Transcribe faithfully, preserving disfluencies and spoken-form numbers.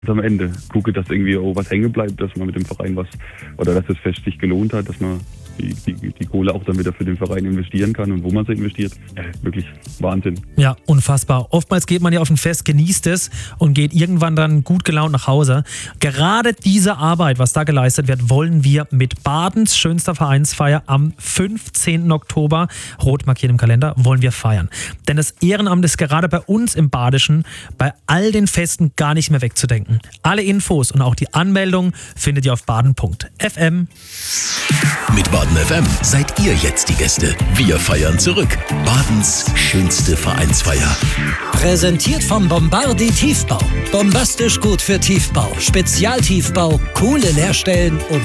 am Ende gucke, dass irgendwie auch was hängen bleibt, dass man mit dem Verein was, oder dass das Fest sich gelohnt hat, dass man die, die, die Kohle auch dann wieder für den Verein investieren kann und wo man sie investiert. Ja, wirklich Wahnsinn. Ja, unfassbar. Oftmals geht man ja auf ein Fest, genießt es und geht irgendwann dann gut gelaunt nach Hause. Gerade diese Arbeit, was da geleistet wird, wollen wir mit Badens schönster Vereinsfeier am fünfzehnten Oktober, rot markiert im Kalender, wollen wir feiern. Denn das Ehrenamt ist gerade bei uns im Badischen bei all den Festen gar nicht mehr wegzudenken. Alle Infos und auch die Anmeldung findet ihr auf baden punkt f m. Mit Baden F M seid ihr jetzt die Gäste. Wir feiern zurück. Badens schönste Vereinsfeier. Präsentiert vom Bombardi Tiefbau. Bombastisch gut für Tiefbau. Spezialtiefbau, coole Leerstellen und